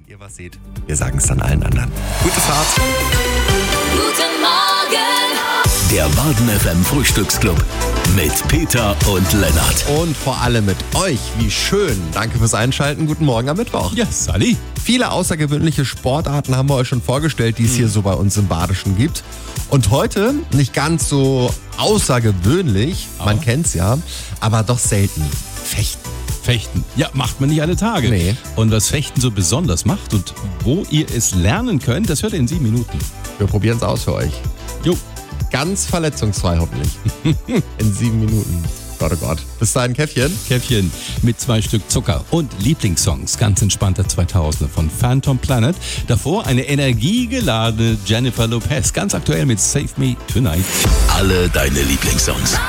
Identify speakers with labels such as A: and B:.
A: ihr was seht, wir sagen es dann allen anderen. Gute Fahrt.
B: Guten Morgen!
C: Der Baden FM Frühstücksclub mit Peter und Lennart.
A: Und vor allem mit euch. Wie schön. Danke fürs Einschalten. Guten Morgen am Mittwoch.
D: Ja, Sally.
A: Viele außergewöhnliche Sportarten haben wir euch schon vorgestellt, die es hier so bei uns im Badischen gibt. Und heute nicht ganz so außergewöhnlich, man kennt's ja, aber doch selten.
D: Fechten. Ja, macht man nicht alle Tage.
A: Nee.
D: Und was Fechten so besonders macht und wo ihr es lernen könnt, das hört ihr in 7 Minuten.
A: Wir probieren es aus für euch.
D: Jo.
A: Ganz verletzungsfrei hoffentlich. In 7 Minuten. Gott, oh Gott. Bis dahin,
D: Käffchen mit 2 Stück Zucker und Lieblingssongs. Ganz entspannter 2000er von Phantom Planet. Davor eine energiegeladene Jennifer Lopez. Ganz aktuell mit Save Me Tonight.
C: Alle deine Lieblingssongs.